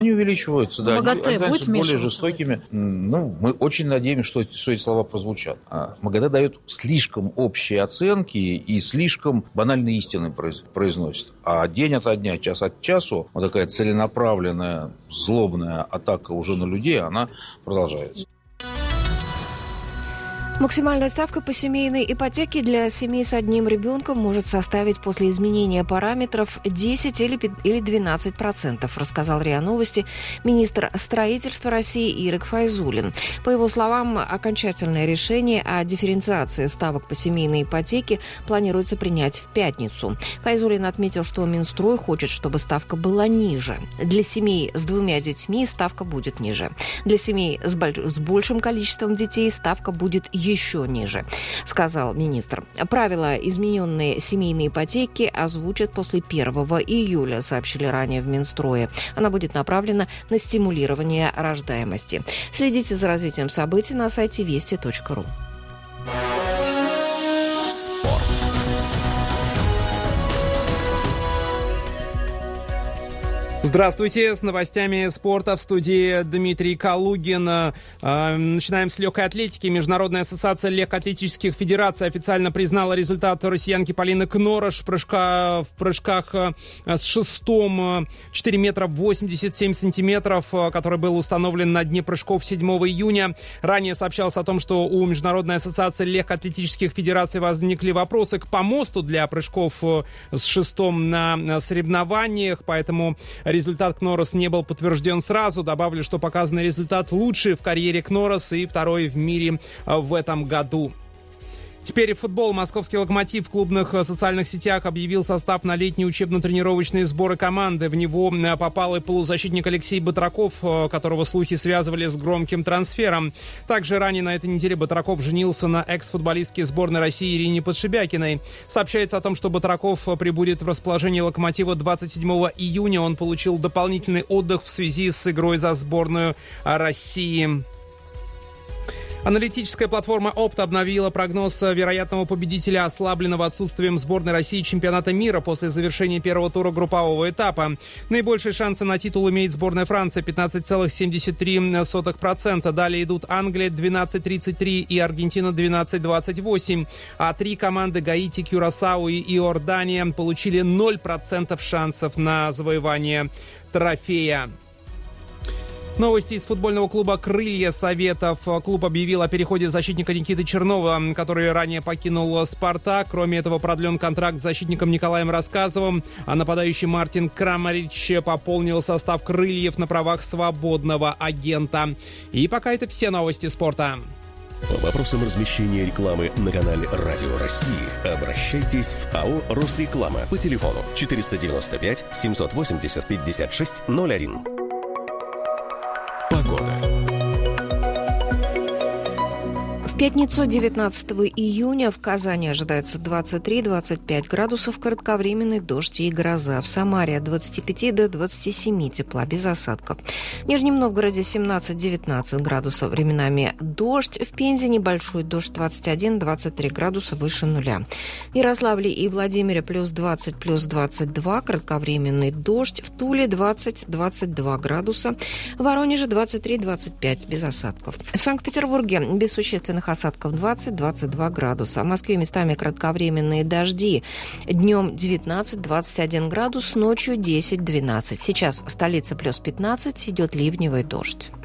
Они увеличиваются, да. МАГАТЭ будет более жестокими. Мы очень надеемся, что эти слова прозвучат. МАГАТЭ дает слишком общие оценки и слишком банальные истины произносит. А день ото дня, час от часу, вот такая целенаправленная, злобная атака уже на людей, она продолжается. Максимальная ставка по семейной ипотеке для семей с одним ребенком может составить после изменения параметров 10 или 12%, рассказал РИА Новости министр строительства России Ирык Файзуллин. По его словам, окончательное решение о дифференциации ставок по семейной ипотеке планируется принять в пятницу. Файзуллин отметил, что Минстрой хочет, чтобы ставка была ниже. Для семей с 2 детьми ставка будет ниже. Для семей с большим количеством детей ставка будет еще ниже, сказал министр. Правила измененной семейной ипотеки озвучат после 1 июля, сообщили ранее в Минстрое. Она будет направлена на стимулирование рождаемости. Следите за развитием событий на сайте вести.ру. Спорт. Здравствуйте, с новостями спорта в студии Дмитрий Калугин. Начинаем с легкой атлетики. Международная ассоциация легкоатлетических федераций официально признала результат россиянки Полины Кнорош в прыжках с шестом 4 метра 87 сантиметров, который был установлен на дне прыжков 7 июня. Ранее сообщалось о том, что у Международной ассоциации легкоатлетических федераций возникли вопросы к помосту для прыжков с шестом на соревнованиях, поэтому результат Кнорос не был подтвержден сразу. Добавлю, что показанный результат лучший в карьере Кнорос и второй в мире в этом году. Теперь футбол. Московский «Локомотив» в клубных социальных сетях объявил состав на летние учебно-тренировочные сборы команды. В него попал и полузащитник Алексей Батраков, которого слухи связывали с громким трансфером. Также ранее на этой неделе Батраков женился на экс-футболистке сборной России Ирине Подшибякиной. Сообщается о том, что Батраков прибудет в расположение «Локомотива» 27 июня. Он получил дополнительный отдых в связи с игрой за сборную России. Аналитическая платформа Opta обновила прогноз вероятного победителя ослабленного отсутствием сборной России чемпионата мира после завершения первого тура группового этапа. Наибольшие шансы на титул имеет сборная Франции 15,73%. Далее идут Англия 12,33% и Аргентина 12,28%. А три команды Гаити, Кюрасау и Иордания получили 0% шансов на завоевание трофея. Новости из футбольного клуба «Крылья Советов». Клуб объявил о переходе защитника Никиты Чернова, который ранее покинул «Спартак». Кроме этого, продлен контракт с защитником Николаем Рассказовым, а нападающий Мартин Крамарич пополнил состав «Крыльев» на правах свободного агента. И пока это все новости спорта. По вопросам размещения рекламы на канале «Радио России» обращайтесь в АО «Росреклама» по телефону 495 780 56 01. Погода. В пятницу 19 июня в Казани ожидается 23-25 градусов, кратковременный дождь и гроза. В Самаре от 25 до 27 тепла, без осадков. В Нижнем Новгороде 17-19 градусов, временами дождь. В Пензе небольшой дождь 21-23 градуса выше нуля. В Ярославле и Владимире плюс 20, плюс 22, кратковременный дождь. В Туле 20-22 градуса. В Воронеже 23-25, без осадков. В Санкт-Петербурге без существенных осадков 20-22 градуса. В Москве местами кратковременные дожди. Днем 19-21 градус, ночью 10-12. Сейчас в столице плюс 15, идет ливневый дождь.